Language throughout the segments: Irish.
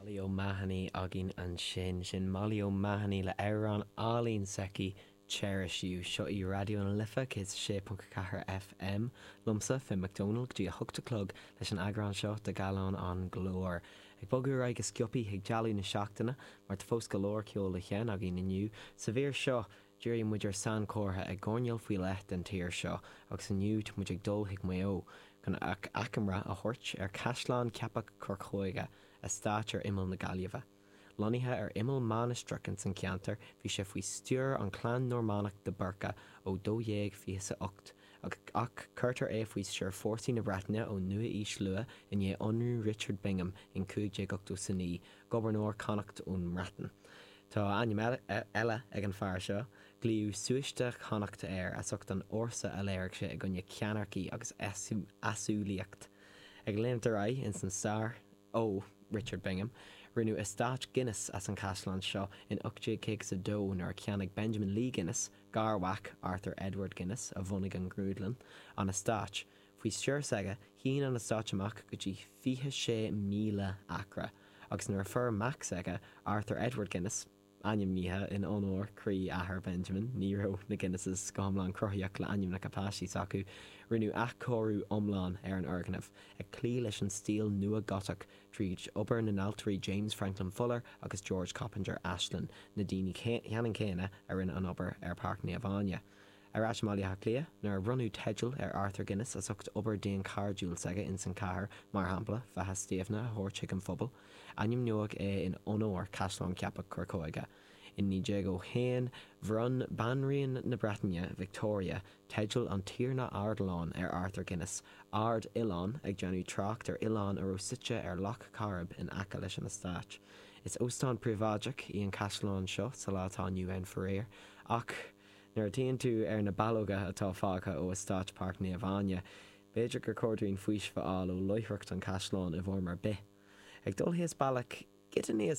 Molly O'Mahony agin an sin Molly O'Mahony le Éireann Álín Seki Cherish You seo I radio an lifa cés 6.4 FM lumsa fin McDonald dí a thugtalog leis an agrán seo de galán an glór. Ag bogu raig is giopi ag jalú na seachtainna mar tá fós golóir ceol le chean a gin inniu sa bhír seo dúirí muidir san córtha ag gcóneal faoi leith den tír seo agus sa nniu muid ag dul hiag mé gan acamra a thuirt ar Caisleán ceapach Corcóige a stáit ar imil na Gaillimhe. Lonithe imil mánastruchan san ceantar bhí sé faoi stúr an clán Normánach de Burca ó 2:28 ach chuirtar faoi siúr 14 na Breataine ó nua-ís lua in é onrú Richard Bingham in 15 san ní, gobernóir Connacht ón Mratan. Tá aim eile ag an fear seo, glíú suaiste Connacht as ucht an orsa a léirg sé ag gonne ceanarchaí agus asúlaíocht. Ag léimtar in san sár ó Richard Bingham, rinú Estáit Guinness as an Caisleán seo in 18 nar ceannig Benjamin Lee Guinness, Garwach Arthur Edward Guinness a bhunaigh an Grúdlan an Estáit. Faoi siúr saige, hín an Estáit amach go dtí 26,000 acra, agus nuair fur mac saige Arthur Edward Guinness, aim níthe in ónóir crí ahar Benjamin, níró na Guinnesses scamlán crothaíoch le aim na capáistí acu, rinú ach cóú omláin ar an organamh, ag clí leis an stíl nua gotach tríd obair na naltarí James Franklin Fuller agus George Coppinger Ashland na daoine cheannan céine ar in an obair ar Parc Naomhaine. Ar Ashmalia Lia, nar runú teidil ar Arthur Guinness as ucht obair déan cardúil saige in san cahar mar hampla fethe Stíomhna thuirte an phobal, aim nuag in ónóir Caisleán ceapach Corcóige. In Nídéag Héin, bhrun banríon na Breataine Victoria teidil an tíorna ardláin ar Arthur Guinness, ard Ilan ag genú tracht ar Ilan ar Ositse ar Loch Carib in Aca leis an Estáit. Is óstán priváideach í an Caisleán seo sa látá UN Ferréir, ach nuair daon tú ar na ballóga atá fágtha ó Estáit Parc Naomhaine, b'fhéidir gur cordúin faois fáil ó loithreacht an Caisleán i bhór mar bith. Ag dul híos bailach Gittaníos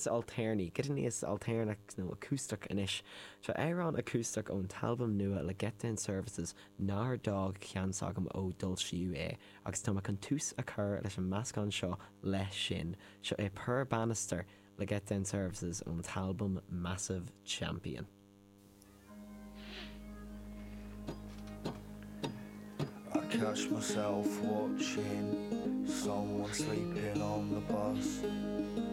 alternach nó acoustic inis, se Éireann acoustic ón talbam nua le Get Down Services nar dog cheansagam ó dul siú agus tá an tús a chur leis an meascán seo leis sin, seo per banister le Get Down Services ón talbam Massive Champion. I catch myself watching someone sleeping on the bus.